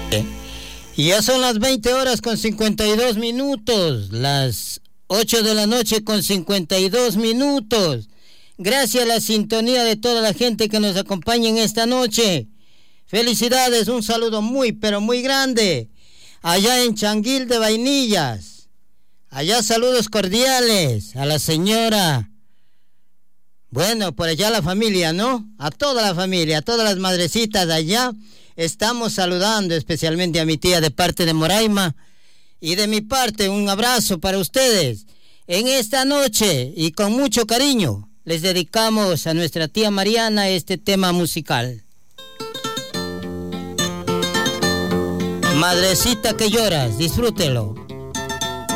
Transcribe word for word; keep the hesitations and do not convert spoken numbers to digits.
Y ya son las veinte horas con cincuenta y dos minutos, las ocho de la noche con cincuenta y dos minutos. Gracias a la sintonía de toda la gente que nos acompaña en esta noche. Felicidades, un saludo muy, pero muy grande. Allá en Changuil de Vainillas. Allá saludos cordiales a la señora. Bueno, por allá la familia, ¿no? A toda la familia, a todas las madrecitas de allá. Estamos saludando especialmente a mi tía de parte de Moraima. Y de mi parte, un abrazo para ustedes. En esta noche, y con mucho cariño, les dedicamos a nuestra tía Mariana este tema musical. Madrecita que lloras, disfrútelo.